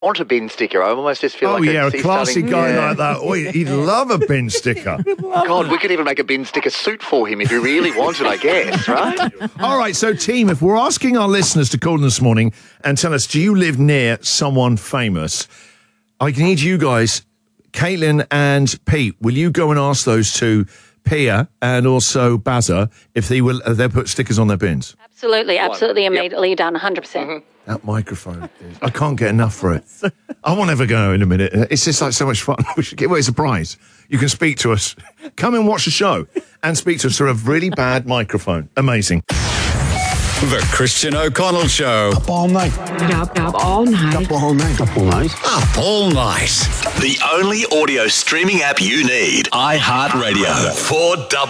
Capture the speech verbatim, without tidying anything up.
want a bin sticker. I almost just feel oh, like yeah, I a see classy something- guy yeah. like that. Oh, he'd love a bin sticker. God, we could even make a bin sticker suit for him if he really wanted, I guess, right? All right, so team, if we're asking our listeners to call in this morning and tell us, do you live near someone famous? I need you guys, Caitlin and Pete, will you go and ask those two, Pia and also Bazza, if they will uh, they'll put stickers on their bins? Absolutely, absolutely, Yep. immediately done, one hundred percent. Mm-hmm. That microphone, I can't get enough for it. I won't ever go in a minute. It's just like so much fun. We should give away a surprise. You can speak to us. Come and watch the show and speak to us through a really bad microphone. Amazing. The Christian O'Connell Show. Up all night. Up, up all night. Up all night. Up all night. Up all night. The only audio streaming app you need. iHeartRadio. four W.